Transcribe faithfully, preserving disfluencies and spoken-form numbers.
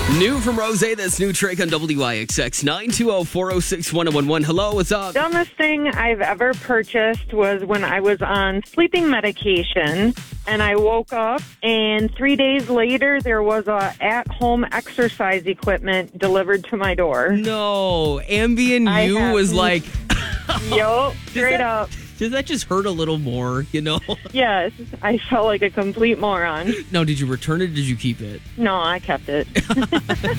New from Rose, that's new Drake on W I X X, nine two zero, four zero six, one zero one one. Hello, what's up? Dumbest thing I've ever purchased was when I was on sleeping medication and I woke up and three days later there was a at-home exercise equipment delivered to my door. No, Ambien I U have- was like, Yo, straight that- up. does that just hurt a little more, you know? Yes, I felt like a complete moron. No, did you return it or did you keep it? No, I kept it.